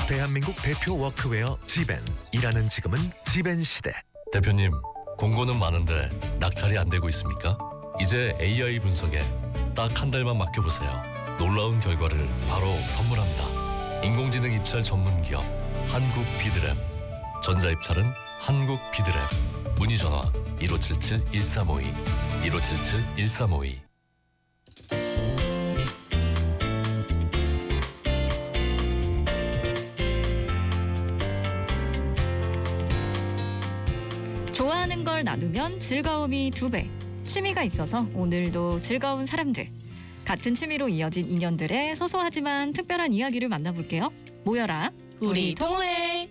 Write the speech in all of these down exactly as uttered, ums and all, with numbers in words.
대한민국 대표 워크웨어 지벤. 일하는 지금은 지벤 시대. 대표님, 공고는 많은데 낙찰이 안 되고 있습니까? 이제 에이아이 분석에 딱 한 달만 맡겨보세요. 놀라운 결과를 바로 선물합니다. 인공지능 입찰 전문 기업 한국 비드랩. 전자입찰은 한국 비드랩. 문의 전화 일오칠칠 일삼오이 일오칠칠 일삼오이. 좋아하는 걸 나누면 즐거움이 두 배. 취미가 있어서 오늘도 즐거운 사람들. 같은 취미로 이어진 인연들의 소소하지만 특별한 이야기를 만나볼게요. 모여라 우리 동호회.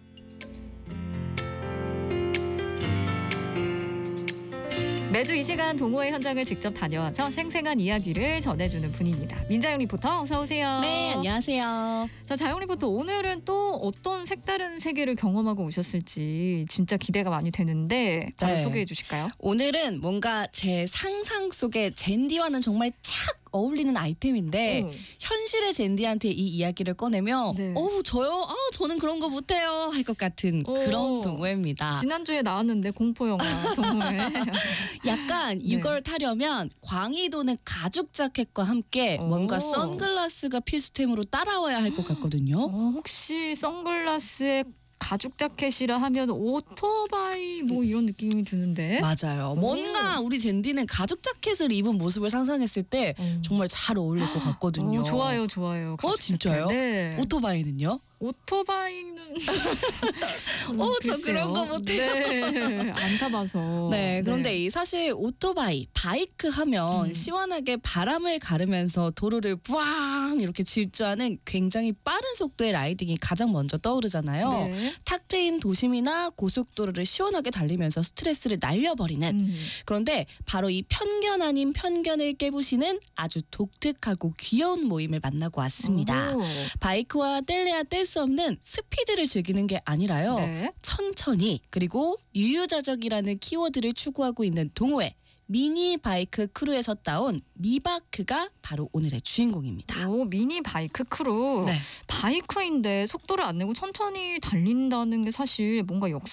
매주 이 시간 동호회 현장을 직접 다녀와서 생생한 이야기를 전해주는 분입니다. 민자영 리포터 어서 오세요. 네, 안녕하세요. 자, 자영 리포터 오늘은 또 어떤 색다른 세계를 경험하고 오셨을지 진짜 기대가 많이 되는데 바로 네. 소개해 주실까요? 오늘은 뭔가 제 상상 속의 젠디와는 정말 착 어울리는 아이템인데 오. 현실의 젠디한테 이 이야기를 꺼내면 네. 어우 저요? 아 저는 그런 거 못해요 할 것 같은 오. 그런 동호회입니다. 지난주에 나왔는데 공포영화 동호회. 약간 네. 이걸 타려면 광희도는 가죽 자켓과 함께 오. 뭔가 선글라스가 필수템으로 따라와야 할 것 같거든요. 어, 혹시 선글라스에 가죽 자켓이라 하면 오토바이 뭐 이런 느낌이 드는데. 맞아요. 뭔가 우리 젠디는 가죽 자켓을 입은 모습을 상상했을 때 음. 정말 잘 어울릴 것 같거든요. 어, 좋아요, 좋아요. 어 가죽 진짜요? 자켓. 네. 오토바이는요? 오토바이는 어, 저 글쎄요. 그런 거 못해요. 네, 안 타봐서. 네, 그런데 이 사실 오토바이, 바이크 하면 음. 시원하게 바람을 가르면서 도로를 뿌앙 이렇게 질주하는 굉장히 빠른 속도의 라이딩이 가장 먼저 떠오르잖아요. 네. 탁 트인 도심이나 고속도로를 시원하게 달리면서 스트레스를 날려버리는. 음. 그런데 바로 이 편견 아닌 편견을 깨부시는 아주 독특하고 귀여운 모임을 만나고 왔습니다. 오. 바이크와 뗄래야 뗄 수 없는 스피드를 즐기는 게 아니라요. 네. 천천히 그리고 유유자적이라는 키워드를 추구하고 있는 동호회 미니 바이크 크루에서 따온 미바크가 바로 오늘의 주인공입니다. 오, 미니 바이크 크루. 네. 바이크인데 속도를 안 내고 천천히 달린다는 게 사실 뭔가 역